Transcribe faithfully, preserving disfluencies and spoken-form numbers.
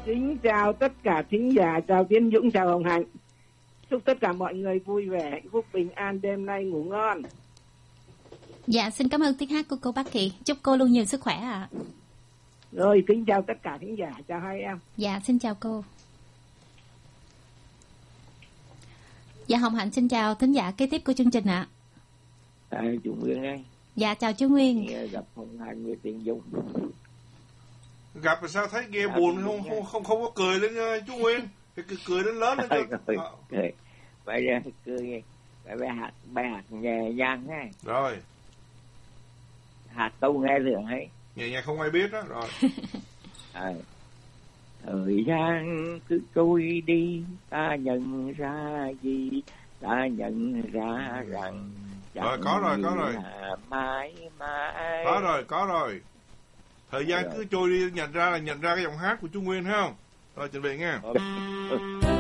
Kính chào tất cả thính giả, chào Tiến Dũng, chào Hồng Hạnh. Chúc tất cả mọi người vui vẻ, hạnh phúc, bình an, đêm nay ngủ ngon. Dạ, xin cảm ơn tiếng hát của cô Bác Kỳ. Chúc cô luôn nhiều sức khỏe ạ. À. Rồi, kính chào tất cả thính giả, chào hai em. Dạ, xin chào cô. Dạ, Hồng Hạnh xin chào thính giả kế tiếp của chương trình ạ. À, chú Nguyên đây. Dạ, chào chú Nguyên. Gặp Hồng Hạnh với Tiến Dũng. Gặp sao thấy nghe buồn, không không không không có cười lên chú Nguyên. Phải cười, cười đến lớn lên cho. Cười. Bây giờ cười bài hát bài hát nhẹ nhàng ha. Rồi. Hát câu nghe thường ấy. Nhẹ nhàng không ai biết đó, rồi. À, thời gian cứ trôi đi, ta nhận ra gì, ta nhận ra rằng rồi có rồi có rồi mãi mãi. Có rồi có rồi. Thời gian rồi. Cứ trôi đi, nhận ra là nhận ra cái giọng hát của chú Nguyên, thấy không? Rồi chuẩn bị nghe.